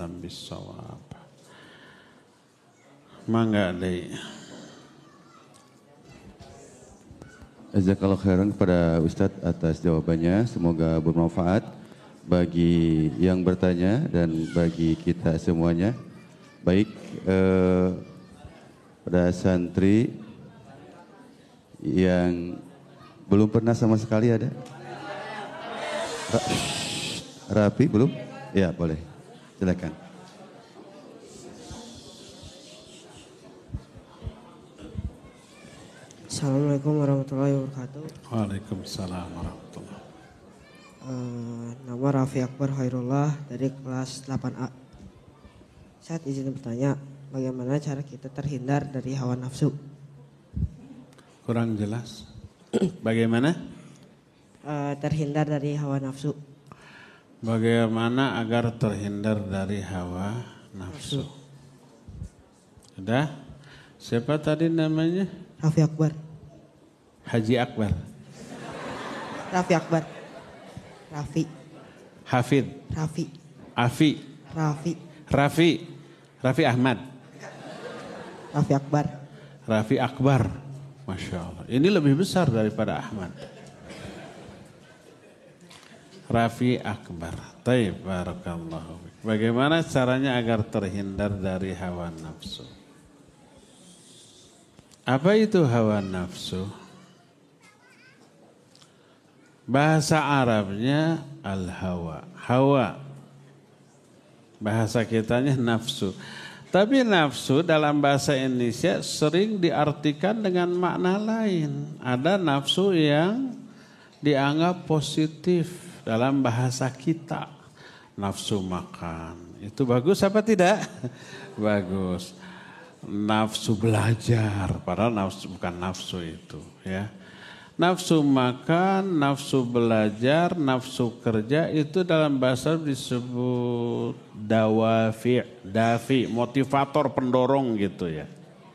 a'lam bissawab. Mangga deui. Jazakallahu khairan kepada Ustadz atas jawabannya. Semoga bermanfaat bagi yang bertanya dan bagi kita semuanya. Baik, pada santri yang belum pernah sama sekali ada? Rapi belum? Ya boleh, silakan. Assalamualaikum warahmatullahi wabarakatuh. Waalaikumsalam warahmatullahi. Nama Raffi Akbar Khairullah dari kelas 8A. Saya izin bertanya, bagaimana cara kita terhindar dari hawa nafsu? Kurang jelas. Bagaimana? Terhindar dari hawa nafsu. Bagaimana agar terhindar dari hawa nafsu? Sudah? Siapa tadi namanya? Raffi Akbar. Haji Akbar. Raffi Akbar. Raffi. Hafid. Raffi. Afi. Raffi. Raffi. Raffi Ahmad. Raffi Akbar. Raffi Akbar. Masya Allah. Ini lebih besar daripada Ahmad. Raffi Akbar. Taib. Barakallahu. Bagaimana caranya agar terhindar dari hawa nafsu? Apa itu hawa nafsu? Bahasa Arabnya al-hawa. Hawa. Bahasa kitanya nafsu. Tapi nafsu dalam bahasa Indonesia sering diartikan dengan makna lain. Ada nafsu yang dianggap positif dalam bahasa kita. Nafsu makan. Itu bagus apa tidak? Bagus. Nafsu belajar, padahal nafsu bukan nafsu itu, ya. Nafsu makan, nafsu belajar, nafsu kerja itu dalam bahasa disebut dafi, motivator, pendorong gitu ya.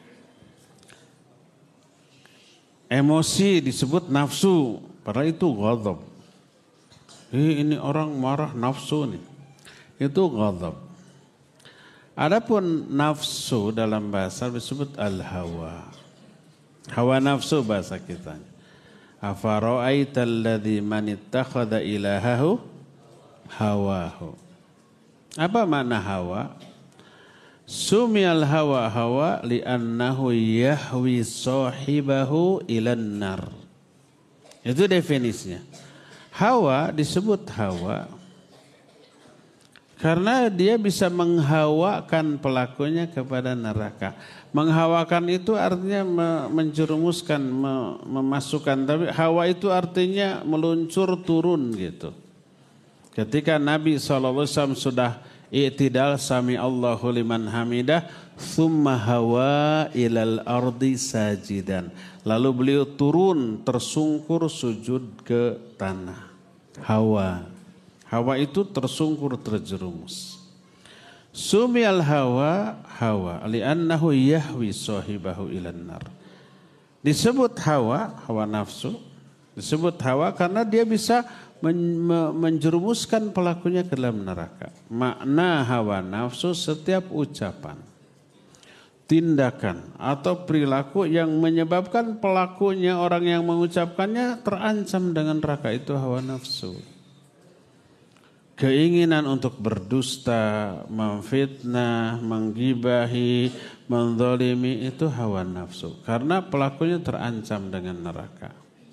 Emosi disebut nafsu, padahal itu ghadab. Ini orang marah nafsu nih, itu ghadab. Adapun nafsu dalam bahasa disebut al-hawa. Hawa nafsu bahasa kita. Afara'aital ladzi man ittakhadha ilahahu hawahu. Apa makna hawa? Sumiyal hawa li'annahu yahwi sahibahu ilan nar. Itu definisinya. Hawa disebut hawa karena dia bisa menghawakan pelakunya kepada neraka. Menghawakan itu artinya menjerumuskan, memasukkan. Tapi hawa itu artinya meluncur turun gitu. Ketika Nabi SAW sudah i'tidal sami Allahu liman hamidah. Thumma hawa ilal ardi sajidan. Lalu beliau turun tersungkur sujud ke tanah. Hawa. Hawa itu tersungkur terjerumus. Sumiyal hawa li'annahu yahwi sahibahu ilan nar. Disebut hawa nafsu. Disebut hawa karena dia bisa menjerumuskan pelakunya ke dalam neraka. Makna hawa nafsu setiap ucapan, tindakan atau perilaku yang menyebabkan pelakunya, orang yang mengucapkannya terancam dengan neraka, itu hawa nafsu. Keinginan untuk berdusta, memfitnah, menggibahi, menzalimi itu hawa nafsu. Karena pelakunya terancam dengan neraka.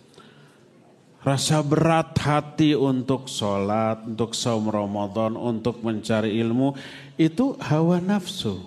Rasa berat hati untuk sholat, untuk saum Ramadan, untuk mencari ilmu, itu hawa nafsu.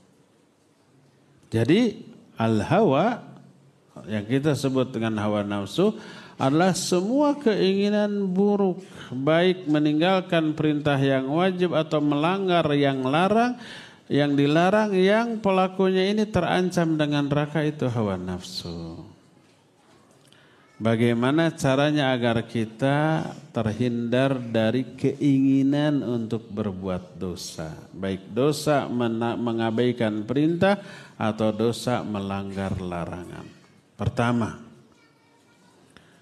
Jadi al-hawa yang kita sebut dengan hawa nafsu adalah semua keinginan buruk, baik meninggalkan perintah yang wajib atau melanggar yang dilarang, yang pelakunya ini terancam dengan neraka, itu hawa nafsu. Bagaimana caranya agar kita terhindar dari keinginan untuk berbuat dosa, baik dosa mengabaikan perintah atau dosa melanggar larangan. Pertama,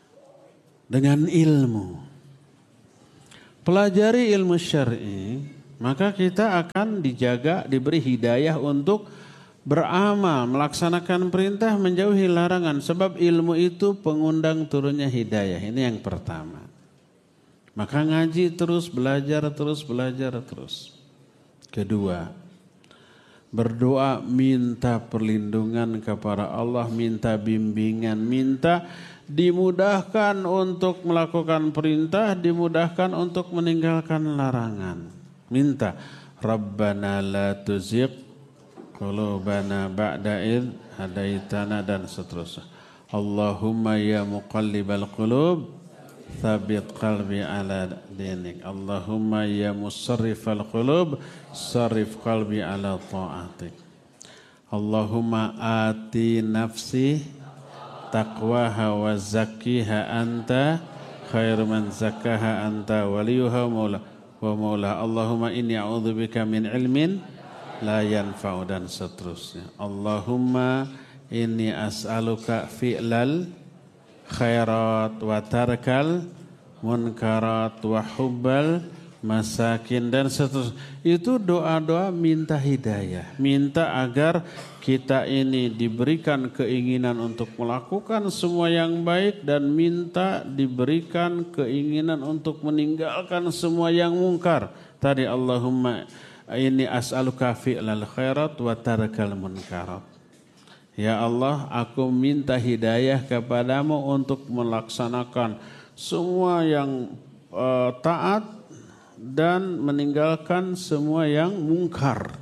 dengan ilmu. Pelajari ilmu syar'i Maka kita akan dijaga, diberi hidayah untuk beramal, melaksanakan perintah, menjauhi larangan. Sebab ilmu itu pengundang turunnya hidayah. Ini yang pertama. Maka ngaji terus, belajar terus, belajar terus. Kedua, berdoa minta perlindungan kepada Allah, minta bimbingan, minta dimudahkan untuk melakukan perintah, dimudahkan untuk meninggalkan larangan. Minta, Rabbana la tuzigh qulubana ba'da idh hadaitana dan seterusnya. Allahumma ya muqallibal qulub tsabbit qalbi ala dinik. Allahumma ya musarrifal qulub sarrif qalbi ala ta'atik. Allahumma ati nafsi taqwaha wa zakkiha anta khairu man zakkaha anta waliyuha wa maula. Allahumma inni a'udzubika min ilmin la yanfa'u dan seterusnya. Allahumma inni as'aluka fi'lal khairat wa tarkal munkarat wa hubbal masakin dan seterusnya. Itu doa-doa minta hidayah, minta agar kita ini diberikan keinginan untuk melakukan semua yang baik dan minta diberikan keinginan untuk meninggalkan semua yang mungkar. Tadi Allahumma ini as'aluka fi'lal khairat wa tarkal munkarat. Ya Allah, aku minta hidayah kepadamu untuk melaksanakan semua yang taat dan meninggalkan semua yang mungkar.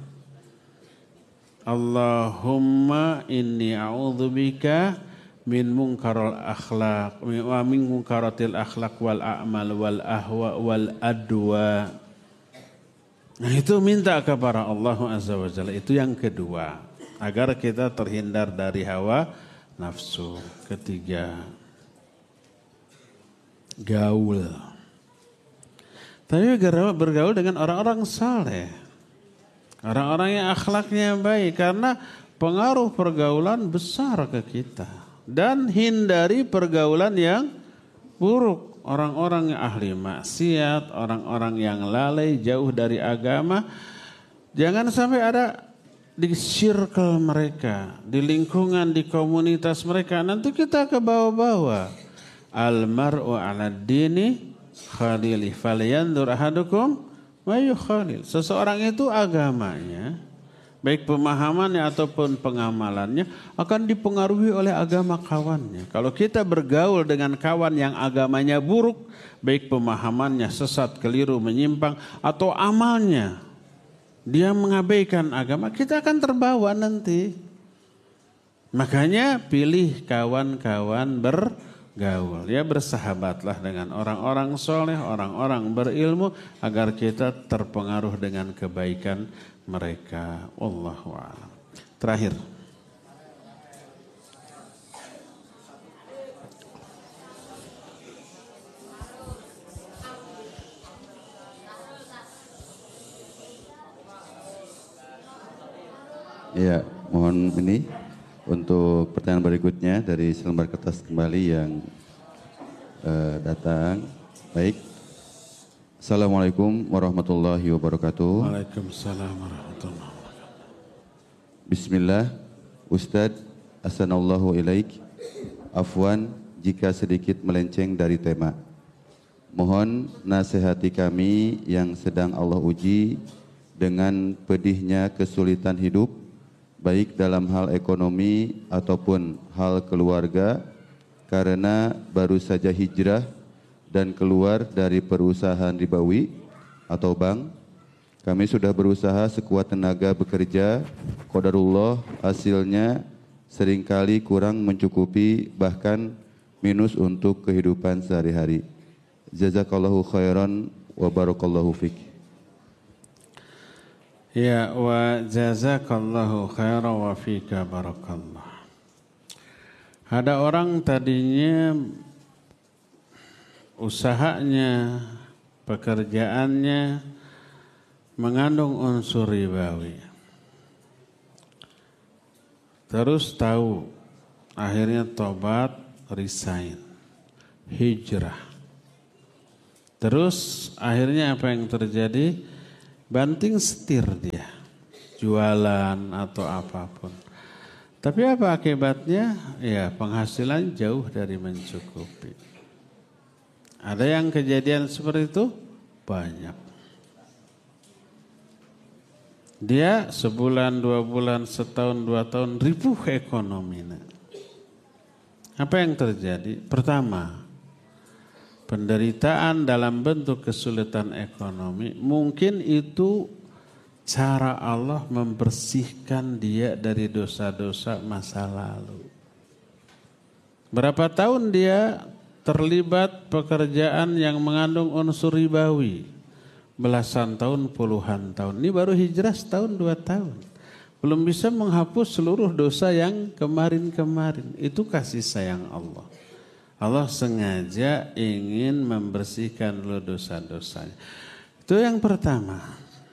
Allahumma inni a'udzubika min munkaril akhlaq wa min munkaratil akhlaq wal a'mal wal ahwa wal adwa. Nah, itu minta kepada Allah Azza wa Jalla. Itu yang kedua, agar kita terhindar dari hawa nafsu. Ketiga, gaul. Tapi bergaul dengan orang-orang saleh, orang-orang yang akhlaknya baik, karena pengaruh pergaulan besar ke kita. Dan hindari pergaulan yang buruk. Orang-orang yang ahli maksiat, orang-orang yang lalai, jauh dari agama. Jangan sampai ada di circle mereka, di lingkungan, di komunitas mereka. Nanti kita ke bawah-bawah. Al-mar'u 'ala dini khalili falyanzur ahadukum ma yukhalil. Seseorang itu agamanya, baik pemahamannya ataupun pengamalannya, akan dipengaruhi oleh agama kawannya. Kalau kita bergaul dengan kawan yang agamanya buruk, baik pemahamannya sesat, keliru, menyimpang, atau amalnya dia mengabaikan agama, kita akan terbawa nanti. Makanya pilih kawan-kawan bergaul. Ya, bersahabatlah dengan orang-orang soleh, orang-orang berilmu, agar kita terpengaruh dengan kebaikan mereka. Wallahu a'lam. Terakhir, ya, mohon ini untuk pertanyaan berikutnya dari selembar kertas kembali yang datang. Baik. Assalamualaikum warahmatullahi wabarakatuh. Waalaikumsalam warahmatullahi wabarakatuh. Bismillah, Ustadz, Ahsanallahu ilaik. Afwan jika sedikit melenceng dari tema. Mohon nasihati kami yang sedang Allah uji dengan pedihnya kesulitan hidup, baik dalam hal ekonomi ataupun hal keluarga, karena baru saja hijrah dan keluar dari perusahaan ribawi atau bank. Kami sudah berusaha sekuat tenaga bekerja, qadarullah hasilnya seringkali kurang mencukupi, bahkan minus untuk kehidupan sehari-hari. Jazakallahu khairan wa barakallahu fik. Ya, wa jazakallahu khairan wa fika barakallah. Ada orang tadinya usahanya, pekerjaannya mengandung unsur ribawi. Terus tahu, akhirnya tobat, resign, hijrah. Terus akhirnya apa yang terjadi? banting setir dia, jualan atau apapun. Tapi apa akibatnya? Ya penghasilan jauh dari mencukupi. Ada yang kejadian seperti itu? Banyak. Dia sebulan, 2 bulan, setahun, 2 tahun, ripuh ekonominya. Apa yang terjadi? Pertama, penderitaan dalam bentuk kesulitan ekonomi, mungkin itu cara Allah membersihkan dia dari dosa-dosa masa lalu. Berapa tahun dia terlibat pekerjaan yang mengandung unsur ribawi? Belasan tahun, puluhan tahun. Ini baru hijrah setahun, 2 tahun. Belum bisa menghapus seluruh dosa yang kemarin-kemarin. Itu kasih sayang Allah. Allah sengaja ingin membersihkan dulu dosa-dosanya. Itu yang pertama.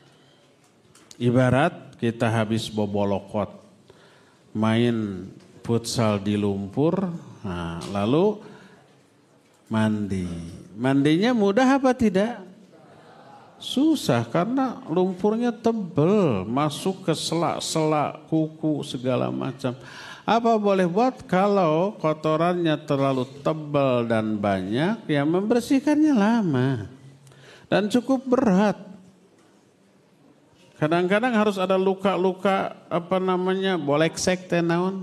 Ibarat kita habis bobolokot, main futsal di lumpur, nah, lalu mandi. Mandinya mudah apa tidak? Susah karena lumpurnya tebal, masuk ke selak-selak, kuku, segala macam. Apa boleh buat kalau kotorannya terlalu tebal dan banyak, ya membersihkannya lama dan cukup berat. Kadang-kadang harus ada luka-luka boleksek teh naon?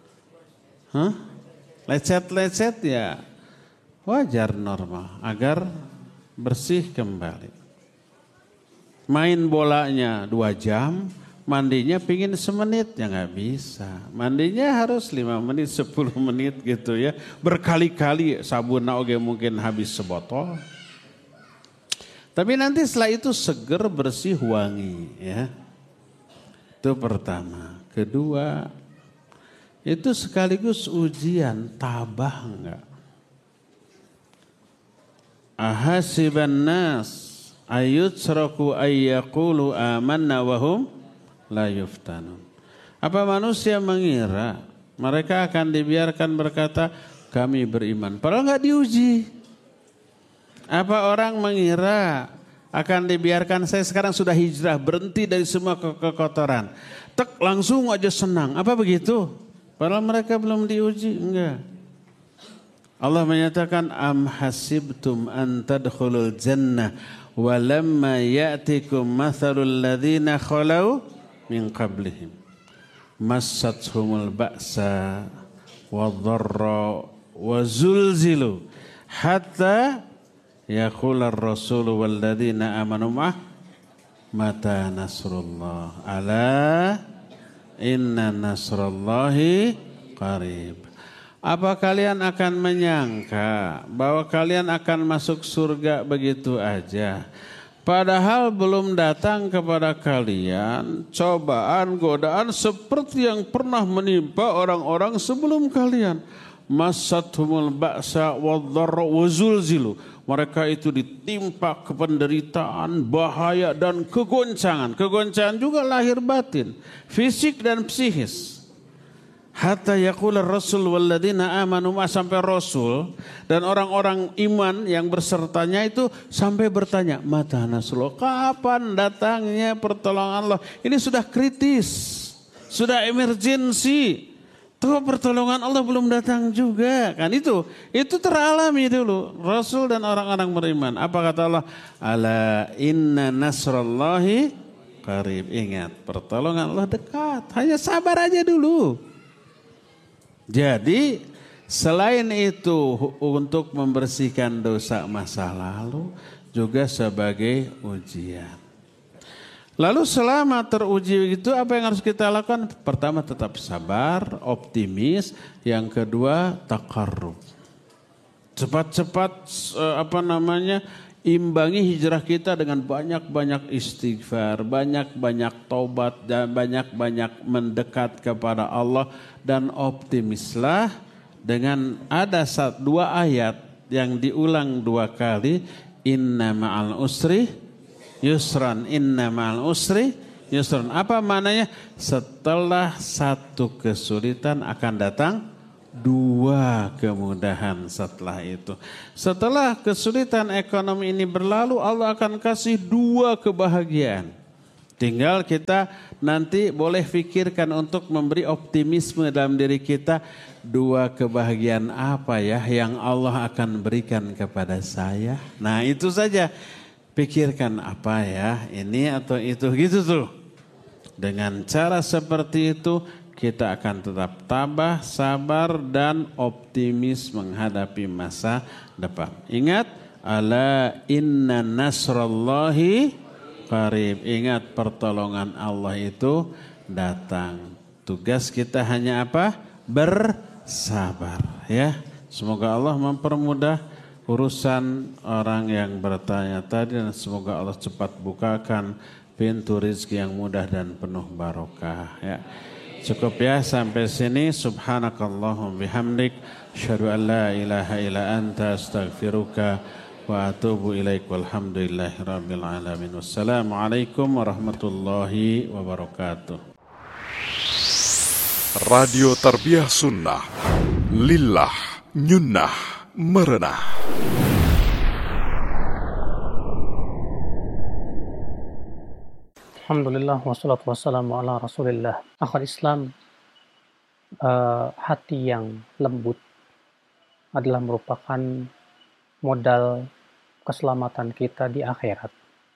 Lecet-lecet ya wajar normal agar bersih kembali. Main bolanya 2 jam, mandinya pingin semenit, ya nggak bisa. Mandinya harus 5 menit, 10 menit gitu ya. Berkali-kali sabun oge mungkin habis sebotol. Tapi nanti setelah itu seger, bersih, wangi ya. Itu pertama. Kedua, itu sekaligus ujian, tabah enggak? Ahasiban nas ayutsraku ayyaqulu amanna wahum la yuftanun. Apa manusia mengira mereka akan dibiarkan berkata kami beriman padahal enggak diuji? Apa orang mengira akan dibiarkan saya sekarang sudah hijrah, berhenti dari semua kekotoran, tek langsung aja senang, apa begitu? Padahal mereka belum diuji, enggak. Allah menyatakan am hasibtum an tadkhulul jannah walamma ya'tikum mathalul ladzina khalau min qablihim massathumul ba'sa wadh-dharra wazulzilu hatta yaqular rasulu wal ladzina amanu mata nasrullah ala inna nasrallahi qarib. Apa kalian akan menyangka bahwa kalian akan masuk surga begitu aja? Padahal belum datang kepada kalian cobaan, godaan seperti yang pernah menimpa orang-orang sebelum kalian. Massathumul ba'sa wadh-dharra wazulzilu. Mereka itu ditimpa penderitaan, bahaya dan kegoncangan. Kegoncangan juga lahir batin, fisik dan psikis. Hatta yaqula rasul walladzina amanu sampai rasul dan orang-orang iman yang bersertanya itu sampai bertanya, mata nasrullah, kapan datangnya pertolongan Allah? Ini sudah kritis, sudah emergensi. Tuh pertolongan Allah belum datang juga. Kan itu teralami dulu rasul dan orang-orang beriman. Apa kata Allah? Ala inna nasrallahi qarib. Ingat, pertolongan Allah dekat. Hanya sabar aja dulu. Jadi selain itu untuk membersihkan dosa masa lalu juga sebagai ujian. Lalu selama teruji itu apa yang harus kita lakukan? Pertama tetap sabar, optimis. Yang kedua taqarrub. Cepat-cepat imbangi hijrah kita dengan banyak-banyak istighfar, banyak-banyak taubat dan banyak-banyak mendekat kepada Allah. Dan optimislah dengan ada 2 ayat yang diulang 2 kali. Inna ma'al usri yusran, inna ma'al usri yusran. Apa maknanya? Setelah 1 kesulitan akan datang 2 kemudahan setelah itu. Setelah kesulitan ekonomi ini berlalu, Allah akan kasih 2 kebahagiaan. Tinggal kita nanti boleh pikirkan untuk memberi optimisme dalam diri kita. Dua kebahagiaan apa ya yang Allah akan berikan kepada saya? Nah itu saja. Pikirkan apa ya, ini atau itu gitu tuh. Dengan cara seperti itu kita akan tetap tabah, sabar dan optimis menghadapi masa depan. Ingat, ala inna nasrallahi qarib. Ingat pertolongan Allah itu datang. Tugas kita hanya apa? Bersabar ya. Semoga Allah mempermudah urusan orang yang bertanya tadi dan semoga Allah cepat bukakan pintu rezeki yang mudah dan penuh barokah ya. Cukup ya sampai sini. Subhanakallahumma bihamdik asyhadu an la ilaha illa anta astaghfiruka wa atubu ilaik. Walhamdulillahirabbil alamin. Wassalamualaikum warahmatullahi wabarakatuh. Radio Tarbiyah Sunnah Lillah Nyunnah Merenah. Alhamdulillah wassalatu wassalamu ala rasulillah. Akhwat Islam, hati yang lembut adalah merupakan modal keselamatan kita di akhirat.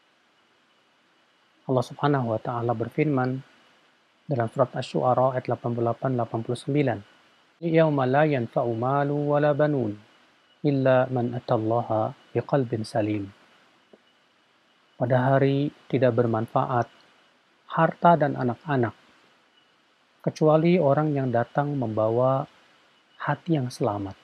Allah Subhanahu wa taala berfirman dalam surat Asy-Syu'ara ayat 88-89. Yauma la yanfa'u malu wala banun illa man atallaha biqalbin salim. Pada hari tidak bermanfaat harta dan anak-anak, kecuali orang yang datang membawa hati yang selamat.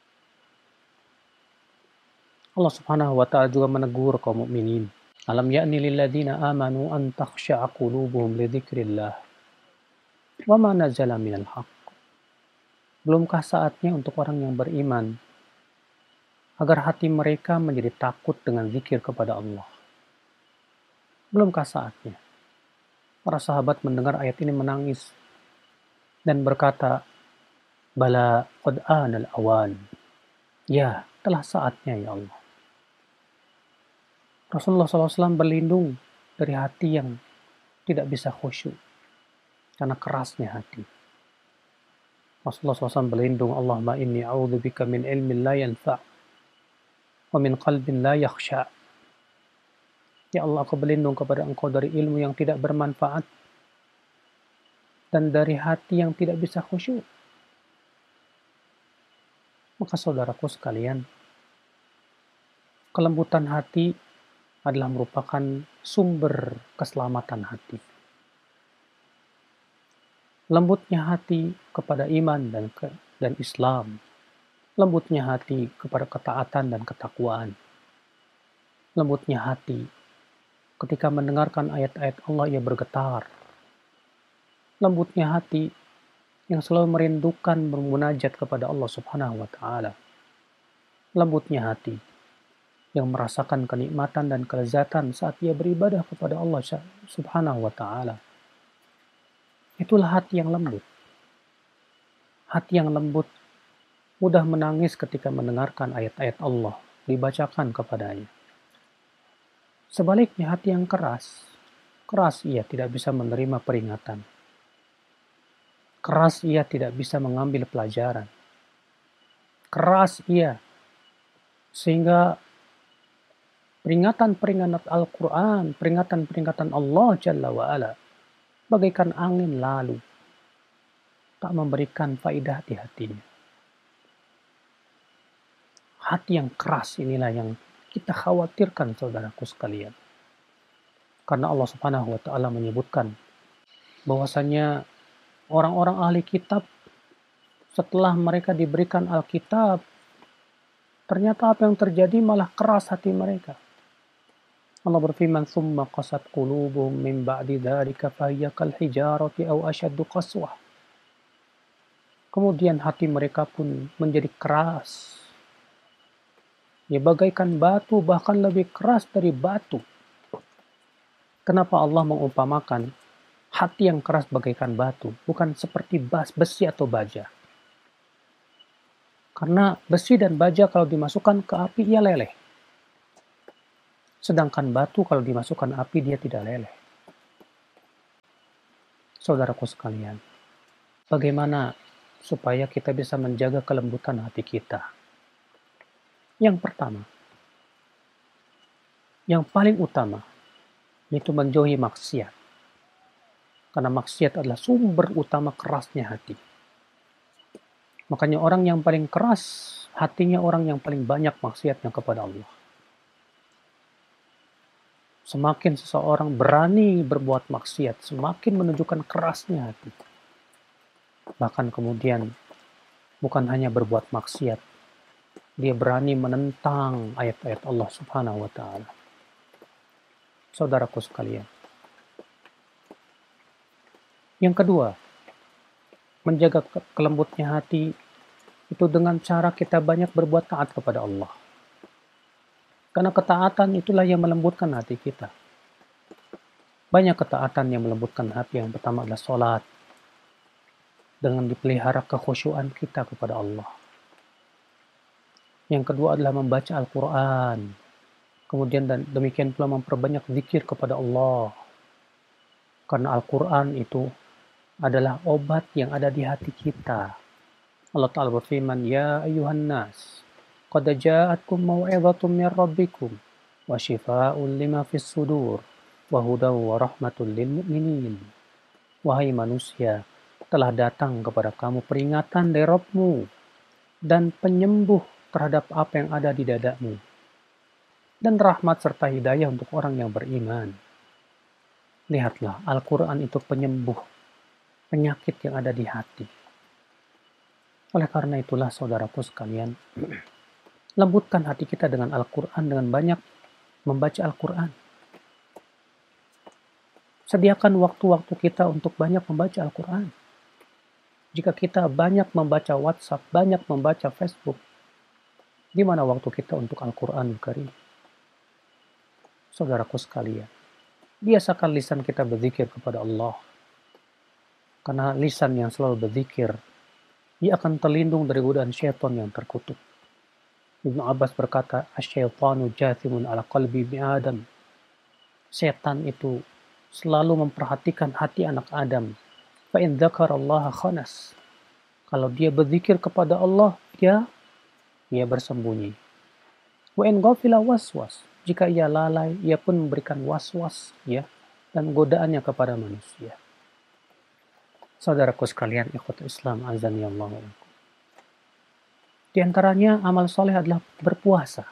Allah Subhanahu wa taala juga menegur kaum mukminin. Alam ya'ni lil ladzina amanu an takhsha'a qulubuhum li dzikrillah wa ma nazala minal haqq. Belumkah saatnya untuk orang yang beriman agar hati mereka menjadi takut dengan zikir kepada Allah? Belumkah saatnya? Para sahabat mendengar ayat ini menangis dan berkata, Bala qad anal awan. Ya, telah saatnya ya Allah. Rasulullah SAW berlindung dari hati yang tidak bisa khusyuk karena kerasnya hati. Rasulullah SAW berlindung, Allahumma inni a'udzubika min ilmin la yanfa' wa min qalbin la yakhsha'. Ya Allah, aku berlindung kepada Engkau dari ilmu yang tidak bermanfaat dan dari hati yang tidak bisa khusyuk. Maka saudaraku sekalian, kelembutan hati adalah merupakan sumber keselamatan hati. Lembutnya hati kepada iman dan Islam. Lembutnya hati kepada ketaatan dan ketakwaan. Lembutnya hati ketika mendengarkan ayat-ayat Allah ia bergetar. Lembutnya hati yang selalu merindukan bermunajat kepada Allah Subhanahu wa taala. Lembutnya hati yang merasakan kenikmatan dan kelezatan saat ia beribadah kepada Allah Subhanahu wa taala. Itulah hati yang lembut. Hati yang lembut mudah menangis ketika mendengarkan ayat-ayat Allah dibacakan kepadanya. Sebaliknya hati yang keras ia tidak bisa menerima peringatan. Keras ia tidak bisa mengambil pelajaran. Keras ia sehingga peringatan-peringatan Al-Quran, peringatan-peringatan Allah Jalla wa'ala bagaikan angin lalu, tak memberikan faidah di hatinya. Hati yang keras inilah yang kita khawatirkan saudaraku sekalian. Karena Allah Subhanahu wa taala menyebutkan bahwasanya orang-orang ahli kitab setelah mereka diberikan Alkitab, ternyata apa yang terjadi malah keras hati mereka. Allah berfirman, "Tsumma qasat qulubuhum min ba'di dzalika fa hiya kal hijarati aw ashaddu qaswah." Kemudian hati mereka pun menjadi keras. Ya bagaikan batu, bahkan lebih keras dari batu. Kenapa Allah mengumpamakan hati yang keras bagaikan batu, bukan seperti besi atau baja? Karena besi dan baja kalau dimasukkan ke api ia leleh. Sedangkan batu kalau dimasukkan api dia tidak leleh. Saudaraku sekalian, bagaimana supaya kita bisa menjaga kelembutan hati kita? Yang pertama, yang paling utama, yaitu menjauhi maksiat. Karena maksiat adalah sumber utama kerasnya hati. Makanya orang yang paling keras hatinya orang yang paling banyak maksiatnya kepada Allah. Semakin seseorang berani berbuat maksiat, semakin menunjukkan kerasnya hati. Bahkan kemudian bukan hanya berbuat maksiat, dia berani menentang ayat-ayat Allah Subhanahu wa taala. Saudaraku sekalian. Yang kedua, menjaga kelembutnya hati itu dengan cara kita banyak berbuat taat kepada Allah. Karena ketaatan itulah yang melembutkan hati kita. Banyak ketaatan yang melembutkan hati. Yang pertama adalah sholat. Dengan dipelihara kekhusyuan kita kepada Allah. Yang kedua adalah membaca Al-Quran. Kemudian dan demikian pula memperbanyak zikir kepada Allah. Karena Al-Quran itu adalah obat yang ada di hati kita. Allah Ta'ala berfirman, Ya ayuhan nas, qad ja'atkum mau'izatun min rabbikum, wa shifaa'un lima fis sudur, wa hudaw wa rahmatul lil mu'minin. Wahai manusia, telah datang kepada kamu peringatan dari Rabbmu, dan penyembuh terhadap apa yang ada di dadamu, dan rahmat serta hidayah untuk orang yang beriman. Lihatlah, Al-Quran itu penyembuh penyakit yang ada di hati. Oleh karena itulah saudaraku sekalian, lembutkan hati kita dengan Al-Quran, dengan banyak membaca Al-Quran. Sediakan waktu-waktu kita untuk banyak membaca Al-Quran. Jika kita banyak membaca WhatsApp, banyak membaca Facebook, di mana waktu kita untuk Al-Quran Karim? Saudaraku sekalian, biasakan lisan kita berzikir kepada Allah. Karena lisan yang selalu berzikir, dia akan terlindung dari godaan syaitan yang terkutuk. Ibnu Abbas berkata, "Asyaitanu jathimun ala qalbi bi Adam." Setan itu selalu memperhatikan hati anak Adam. Fa in dzakarallaha khanas. Kalau dia berzikir kepada Allah, dia bersembunyi. Wa in ghafila waswas. Jika ia lalai, ia pun memberikan waswas dan godaannya kepada manusia. Saudaraku sekalian, ikhwatul Islam, azani Allah. Di antaranya amal soleh adalah berpuasa.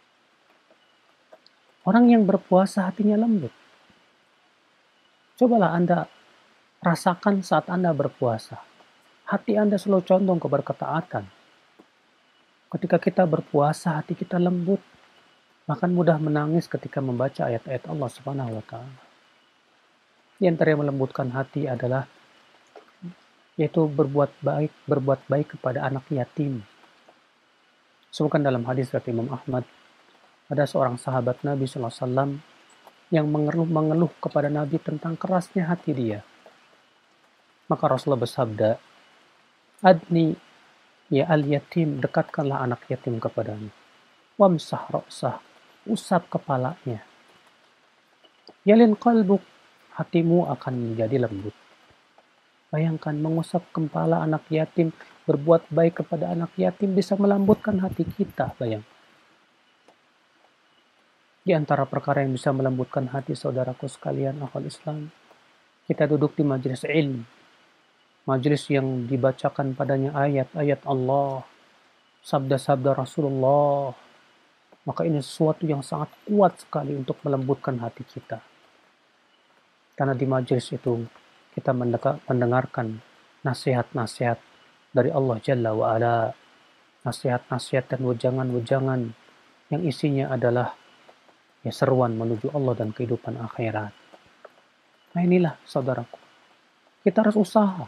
Orang yang berpuasa hatinya lembut. Cobalah Anda rasakan saat Anda berpuasa. Hati Anda selalu condong kepada ketaatan. Ketika kita berpuasa, hati kita lembut. Bahkan mudah menangis ketika membaca ayat-ayat Allah Subhanahu wa taala. Di antara yang melembutkan hati adalah yaitu berbuat baik kepada anak yatim. Sebutkan dalam hadis dari Imam Ahmad, ada seorang sahabat Nabi SAW yang mengeluh kepada Nabi tentang kerasnya hati dia. Maka Rasulullah bersabda, Adni ya al-yatim, dekatkanlah anak yatim kepadamu. Wamsah ra'sah, usap kepalanya. Yalin qalbuk, hatimu akan menjadi lembut. Bayangkan mengusap kepala anak yatim, berbuat baik kepada anak yatim bisa melembutkan hati kita. Bayang. Di antara perkara yang bisa melembutkan hati saudaraku sekalian, akhwal Islam, kita duduk di majelis ilmu. Majelis yang dibacakan padanya ayat-ayat Allah, sabda-sabda Rasulullah. Maka ini sesuatu yang sangat kuat sekali untuk melembutkan hati kita. Karena di majelis itu kita mendengarkan nasihat-nasihat dari Allah Jalla wa'ala, nasihat-nasihat dan wejangan-wejangan yang isinya adalah seruan menuju Allah dan kehidupan akhirat. Nah inilah saudaraku, kita harus usaha.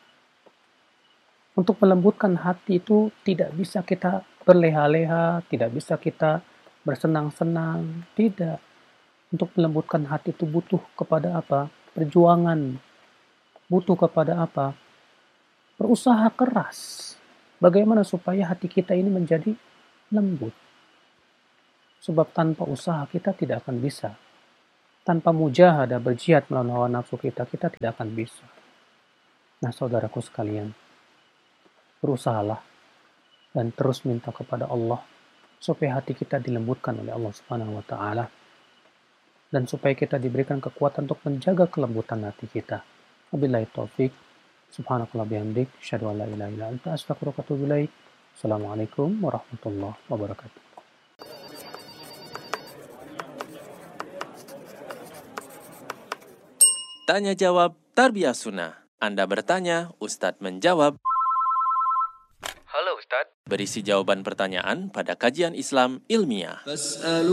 Untuk melembutkan hati itu tidak bisa kita berleha-leha, tidak bisa kita bersenang-senang, tidak. Untuk melembutkan hati itu butuh kepada apa? Perjuangan. Butuh kepada apa? Berusaha keras. Bagaimana supaya hati kita ini menjadi lembut? Sebab tanpa usaha kita tidak akan bisa. Tanpa mujahadah berjihad melawan hawa nafsu kita tidak akan bisa. Nah, saudaraku sekalian, berusahalah dan terus minta kepada Allah supaya hati kita dilembutkan oleh Allah Subhanahu wa taala dan supaya kita diberikan kekuatan untuk menjaga kelembutan hati kita. Wabillahi taufik. Subhanakallah bihamdik, asyhadu an la ilaha illa anta, astaghfiruka wa atubu ilaik. Assalamualaikum warahmatullahi wabarakatuh. Tanya jawab Tarbiyah Sunnah. Anda bertanya, Ustadz menjawab. Halo Ustadz. Berisi jawaban pertanyaan pada kajian Islam ilmiah.